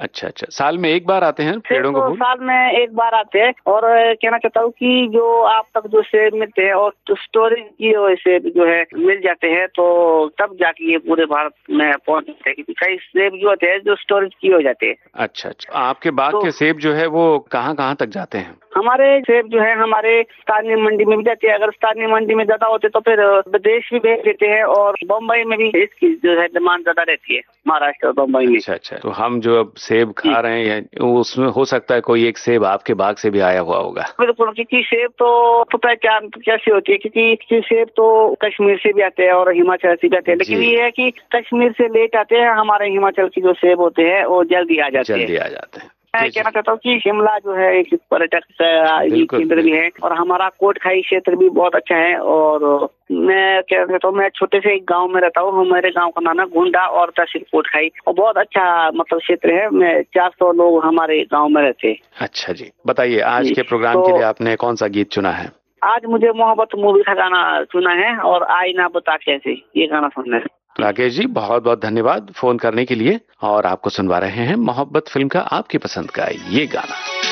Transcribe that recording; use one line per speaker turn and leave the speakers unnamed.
अच्छा अच्छा, साल में एक बार आते हैं पेड़ों को फूल?
साल में एक बार आते हैं। और कहना चाहता हूँ कि जो आप तक जो सेब मिलते हैं और तो स्टोरेज की वजह से जो है मिल जाते हैं, तो तब जाके ये पूरे भारत में पहुंच जाते हैं, क्योंकि कई सेब जो होते हैं जो स्टोरेज किए हो जाते हैं।
अच्छा अच्छा, आपके बाग के सेब जो है वो कहाँ कहाँ तक जाते हैं?
हमारे सेब जो है हमारे स्थानीय मंडी में भी जाते हैं। अगर स्थानीय मंडी में ज्यादा होते तो फिर विदेश भी भेज देते हैं, और बम्बई में भी इसकी जो है डिमांड ज्यादा रहती है, महाराष्ट्र और बम्बई में।
अच्छा अच्छा, तो हम जो अब सेब खा रहे हैं उसमें हो सकता है कोई एक सेब आपके बाग से भी आया हुआ होगा।
बिल्कुल, क्योंकि सेब तो पता है क्या कैसे होती है, क्योंकि सेब तो कश्मीर से भी आते हैं और हिमाचल से भी आते हैं, लेकिन ये है कि कश्मीर से लेट आते हैं, हमारे हिमाचल की जो सेब होते हैं वो जल्दी आ जाते हैं। मैं कहना चाहता हूँ कि शिमला जो है एक पर्यटक केंद्र भी है, और हमारा कोटखाई क्षेत्र भी बहुत अच्छा है। और मैं कहना चाहता हूँ, मैं छोटे से एक गांव में रहता हूँ, हमारे गांव का नाम है गोंडा और तहसील कोटखाई, और बहुत अच्छा मतलब क्षेत्र है। मैं 400 लोग हमारे गाँव में रहते हैं।
अच्छा जी, बताइए आज के प्रोग्राम के लिए आपने कौन सा गीत चुना है?
आज मुझे मोहब्बत मूवी का गाना सुना है, और आई ना बता कैसे, ये गाना सुनना है।
राकेश जी, बहुत बहुत धन्यवाद फोन करने के लिए, और आपको सुनवा रहे हैं मोहब्बत फिल्म का आपकी पसंद का ये गाना।